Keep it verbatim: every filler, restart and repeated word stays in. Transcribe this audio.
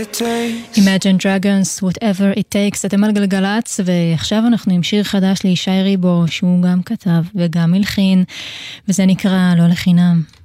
Imagine Dragons, Whatever It Takes, אתם על גלגלץ, ועכשיו אנחנו עם שיר חדש לישי ריבו, שהוא גם כתב וגם מלחין, וזה נקרא לא לחינם.